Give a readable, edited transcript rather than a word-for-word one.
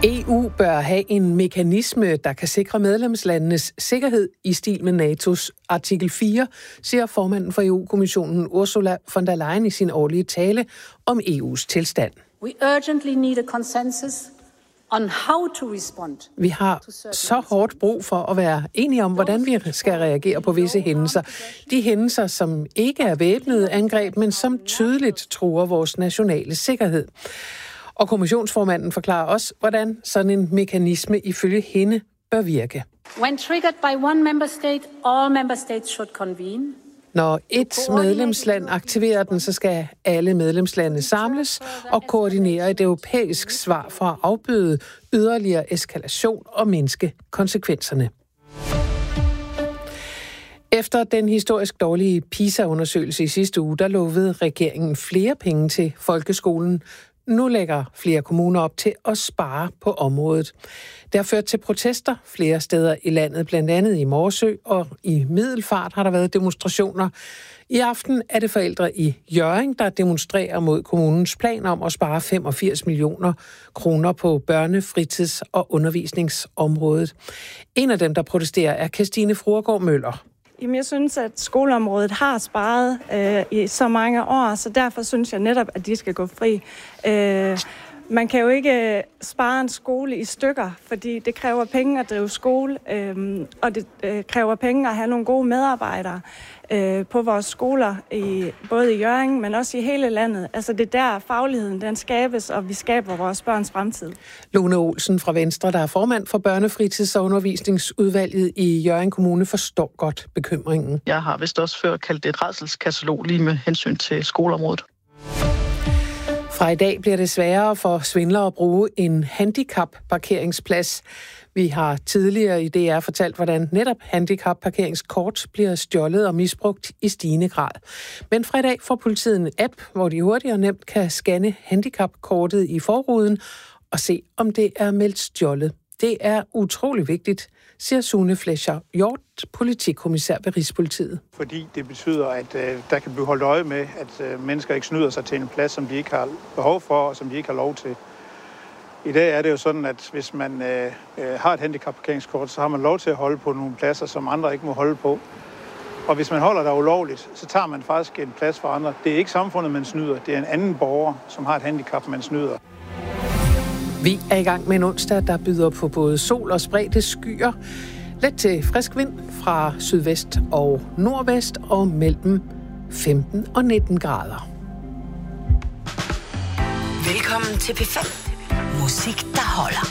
EU bør have en mekanisme, der kan sikre medlemslandenes sikkerhed i stil med NATO's artikel 4, siger formanden for EU-kommissionen Ursula von der Leyen i sin årlige tale om EU's tilstand. We urgently need a consensus on how to respond. Vi har så hårdt brug for at være enige om, hvordan vi skal reagere på visse hændelser. De hændelser, som ikke er væbnede angreb, men som tydeligt truer vores nationale sikkerhed. Og kommissionsformanden forklarer også, hvordan sådan en mekanisme ifølge hende bør virke. When triggered by one member state, all member states should convene. Når et medlemsland aktiverer den, så skal alle medlemslande samles og koordinere et europæisk svar for at afbøde yderligere eskalation og mindske konsekvenserne. Efter den historisk dårlige PISA-undersøgelse i sidste uge, der lovede regeringen flere penge til folkeskolen. Nu lægger flere kommuner op til at spare på området. Det har ført til protester flere steder i landet, blandt andet i Morsø, og i Middelfart har der været demonstrationer. I aften er det forældre i Hjørring, der demonstrerer mod kommunens plan om at spare 85 millioner kroner på børne-, fritids- og undervisningsområdet. En af dem, der protesterer, er Kirstine Fruergaard Møller. Jamen, jeg synes, at skoleområdet har sparet i så mange år, så derfor synes jeg netop, at de skal gå fri. Man kan jo ikke spare en skole i stykker, fordi det kræver penge at drive skole, og det kræver penge at have nogle gode medarbejdere på vores skoler, både i Hjørring, men også i hele landet. Altså det er der fagligheden den skabes, og vi skaber vores børns fremtid. Lone Olsen fra Venstre, der er formand for Børnefritids- og Undervisningsudvalget i Hjørring Kommune, forstår godt bekymringen. Jeg har vist også før kaldt det et rædselskatalog lige med hensyn til skoleområdet. Fra i dag bliver det sværere for svindlere at bruge en handicap-parkeringsplads. Vi har tidligere i DR fortalt, hvordan netop handicap-parkeringskort bliver stjålet og misbrugt i stigende grad. Men fra i dag får politiet en app, hvor de hurtigt og nemt kan scanne handicapkortet i forruden og se, om det er meldt stjålet. Det er utrolig vigtigt, siger Sune Flescher Hjort, politikommissær ved Rigspolitiet. Fordi det betyder, at der kan blive holdt øje med, at mennesker ikke snyder sig til en plads, som de ikke har behov for, og som de ikke har lov til. I dag er det jo sådan, at hvis man har et handicapparkeringskort, så har man lov til at holde på nogle pladser, som andre ikke må holde på. Og hvis man holder der ulovligt, så tager man faktisk en plads for andre. Det er ikke samfundet, man snyder. Det er en anden borger, som har et handicap, man snyder. Vi er i gang med en onsdag, der byder på både sol og spredte skyer. Let til frisk vind fra sydvest og nordvest og mellem 15 og 19 grader. Velkommen til P5. Musik, der holder.